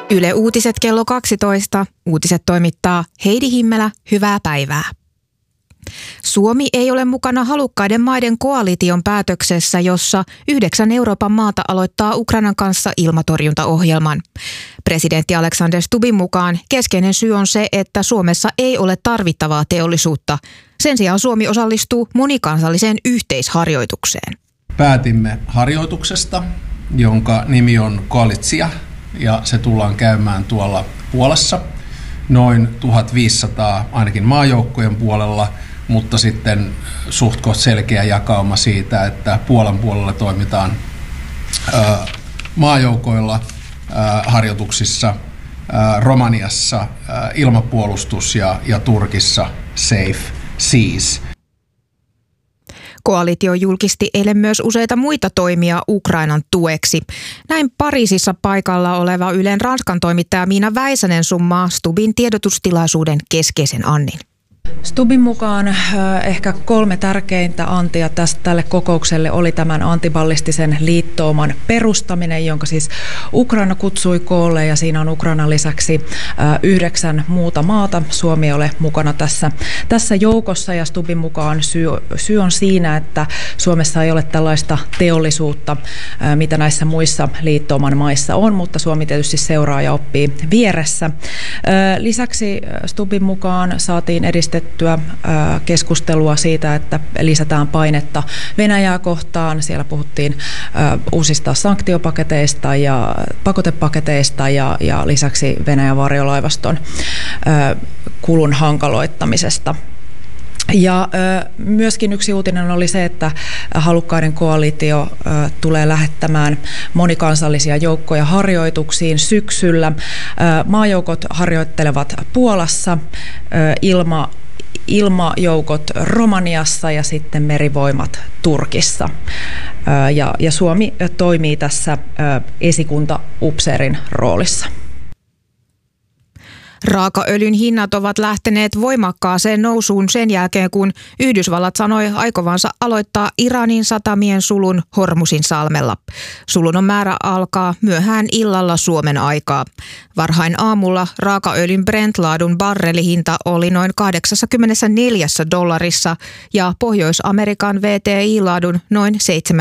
Yle Uutiset kello 12. Uutiset toimittaa Heidi Himmelä. Hyvää päivää. Suomi ei ole mukana halukkaiden maiden koalition päätöksessä, jossa 9 Euroopan maata aloittaa Ukrainan kanssa ilmatorjuntaohjelman. Presidentti Alexander Stubbin mukaan keskeinen syy on se, että Suomessa ei ole tarvittavaa teollisuutta. Sen sijaan Suomi osallistuu monikansalliseen yhteisharjoitukseen. Päätimme harjoituksesta, jonka nimi on Koalitsia, ja se tullaan käymään tuolla Puolassa. Noin 1500 ainakin maajoukkojen puolella, mutta sitten suhtkoht selkeä jakauma siitä, että Puolan puolella toimitaan maajoukoilla harjoituksissa, Romaniassa ilmapuolustus ja Turkissa Safe Seas. Koalitio julkisti eilen myös useita muita toimia Ukrainan tueksi. Näin Pariisissa paikalla oleva Ylen Ranskan toimittaja Miina Väisänen summaa Stubbin tiedotustilaisuuden keskeisen annin. Stubbin mukaan ehkä 3 tärkeintä antia tälle kokoukselle oli tämän antiballistisen liittouman perustaminen, jonka siis Ukraina kutsui koolle, ja siinä on Ukrainan lisäksi 9 muuta maata. Suomi ei ole mukana tässä joukossa, ja Stubbin mukaan syy on siinä, että Suomessa ei ole tällaista teollisuutta, mitä näissä muissa liittouman maissa on, mutta Suomi tietysti seuraa ja oppii vieressä. Lisäksi Stubbin mukaan saatiin edistettyä keskustelua siitä, että lisätään painetta Venäjää kohtaan. Siellä puhuttiin uusista sanktiopaketeista ja pakotepaketeista ja lisäksi Venäjän varjolaivaston kulun hankaloittamisesta. Ja myöskin yksi uutinen oli se, että halukkaiden koalitio tulee lähettämään monikansallisia joukkoja harjoituksiin syksyllä. Maajoukot harjoittelevat Puolassa, ilmajoukot Romaniassa ja sitten merivoimat Turkissa. Ja Suomi toimii tässä esikuntaupseerin roolissa. Raakaöljyn hinnat ovat lähteneet voimakkaaseen nousuun sen jälkeen, kun Yhdysvallat sanoi aikovansa aloittaa Iranin satamien sulun Hormuzin salmella. Sulun on määrä alkaa myöhään illalla Suomen aikaa. Varhain aamulla raakaöljyn Brent-laadun barrelihinta oli noin $84 ja Pohjois-Amerikan WTI-laadun noin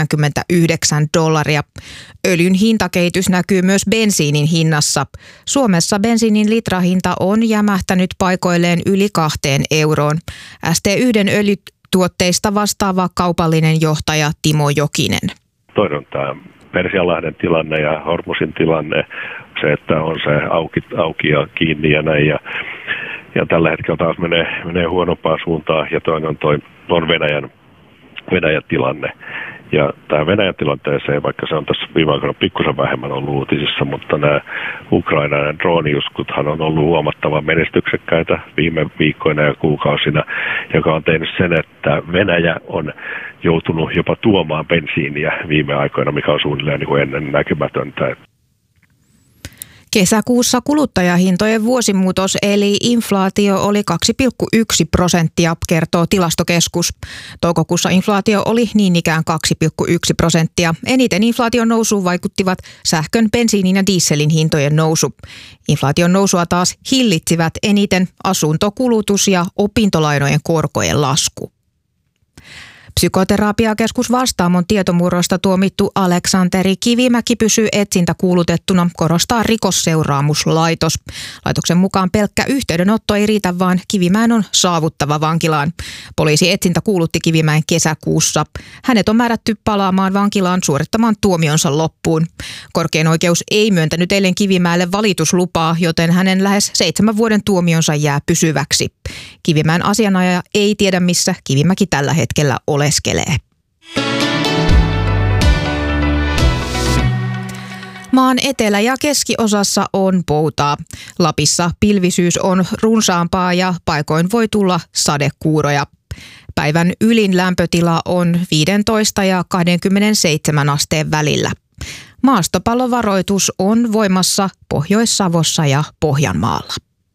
$79. Öljyn hintakehitys näkyy myös bensiinin hinnassa. Suomessa bensiinin litrahinta on jämähtänyt paikoilleen yli 2 euroon. ST1 öljytuotteista vastaava kaupallinen johtaja Timo Jokinen. Toinen on tämä Persianlahden tilanne ja Hormuzin tilanne, se, että on se auki ja kiinni ja näin. Ja tällä hetkellä taas menee huonompaan suuntaan, ja toinen on Venäjän tilanne. Ja tämä Venäjän tilanteeseen, vaikka se on tässä viime aikoina pikkusen vähemmän ollut uutisissa, mutta nämä Ukrainan droonijuskuthan on ollut huomattavan menestyksekkäitä viime viikkoina ja kuukausina, joka on tehnyt sen, että Venäjä on joutunut jopa tuomaan bensiiniä viime aikoina, mikä on suunnilleen niin kuin ennen näkymätöntä. Kesäkuussa kuluttajahintojen vuosimuutos eli inflaatio oli 2,1%, kertoo Tilastokeskus. Toukokuussa inflaatio oli niin ikään 2,1%. Eniten inflaation nousuun vaikuttivat sähkön, bensiinin ja dieselin hintojen nousu. Inflaation nousua taas hillitsivät eniten asuntokulutus ja opintolainojen korkojen lasku. Psykoterapiakeskus Vastaamon tietomurrosta tuomittu Aleksanteri Kivimäki pysyy etsintäkuulutettuna, korostaa Rikosseuraamuslaitos. Laitoksen mukaan pelkkä yhteydenotto ei riitä, vaan Kivimäen on saavuttava vankilaan. Poliisi etsintä kuulutti Kivimäen kesäkuussa. Hänet on määrätty palaamaan vankilaan suorittamaan tuomionsa loppuun. Korkein oikeus ei myöntänyt eilen Kivimäelle valituslupaa, joten hänen lähes 7 vuoden tuomionsa jää pysyväksi. Kivimäen asianajaja ei tiedä, missä Kivimäki tällä hetkellä oleskelee. Maan etelä- ja keskiosassa on poutaa. Lapissa pilvisyys on runsaampaa ja paikoin voi tulla sadekuuroja. Päivän ylin lämpötila on 15 ja 27 asteen välillä. Maastopallovaroitus on voimassa Pohjois-Savossa ja Pohjanmaalla.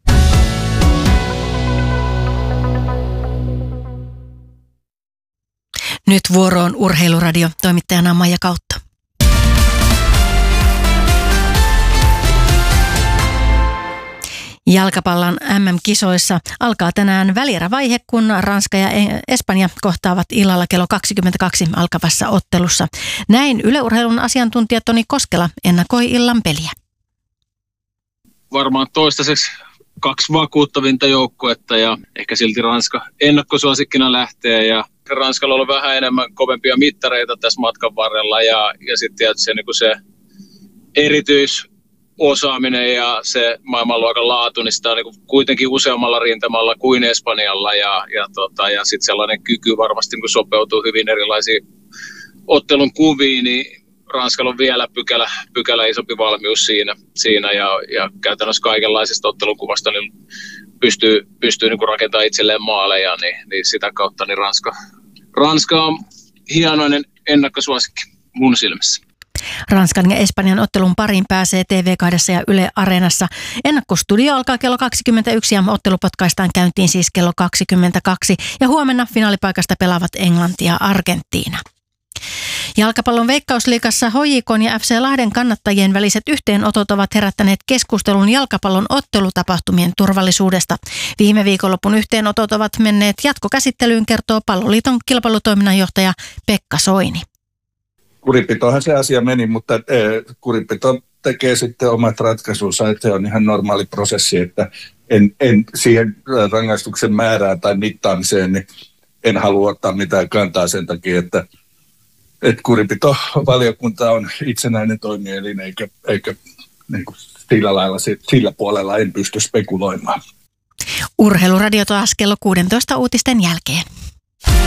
Nyt vuoroon Urheiluradio, toimittajana Maija Kautta. Jalkapallon MM-kisoissa alkaa tänään välierävaihe, kun Ranska ja Espanja kohtaavat illalla kello 22 alkavassa ottelussa. Näin Yle Urheilun asiantuntija Toni Koskela ennakoi illan peliä. Varmaan toistaiseksi 2 vakuuttavinta joukkuetta ja ehkä silti Ranska ennakkosuosikkina lähtee ja Ranskalla on ollut vähän enemmän kovempia mittareita tässä matkan varrella ja sitten tietysti se erityisosaaminen ja se maailmanluokan laatu, niin sitä on niin kuitenkin useammalla rintamalla kuin Espanjalla ja sitten sellainen kyky varmasti niin sopeutuu hyvin erilaisiin ottelun kuviin, niin Ranskalla on vielä pykälä isompi valmius siinä ja käytännössä kaikenlaisesta ottelukuvasta niin pystyy niin rakentamaan itselleen maaleja, niin sitä kautta niin Ranska on hienoinen ennakkosuosikki mun silmissä. Ranskan ja Espanjan ottelun pariin pääsee TV2 ja Yle Areenassa. Ennakkostudio alkaa kello 21 ja ottelu potkaistaan käyntiin siis kello 22. Ja huomenna finaalipaikasta pelaavat Englanti ja Argentiina. Jalkapallon Veikkausliigassa HJK:n ja FC Lahden kannattajien väliset yhteenotot ovat herättäneet keskustelun jalkapallon ottelutapahtumien turvallisuudesta. Viime viikonlopun yhteenotot ovat menneet jatkokäsittelyyn, kertoo Palloliiton kilpailutoiminnanjohtaja Pekka Soini. Kurinpitohan se asia meni, mutta kurinpito tekee sitten omat ratkaisunsa, että se on ihan normaali prosessi, että en siihen rangaistuksen määrään tai mittaamiseen, niin en halua ottaa mitään kantaa sen takia, että kurinpitovaliokunta on itsenäinen toimielin, eikä niin kuin sillä lailla sillä puolella en pysty spekuloimaan. Urheiluradio taas kello 16 uutisten jälkeen.